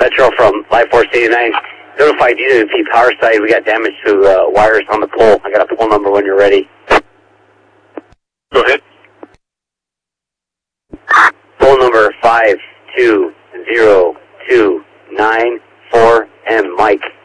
Metro from Life Force 89. Notified DWP power side. We got damage to wires on the pole. I got a pole number when you're ready. Go ahead. Pole number 52029 4M Mike.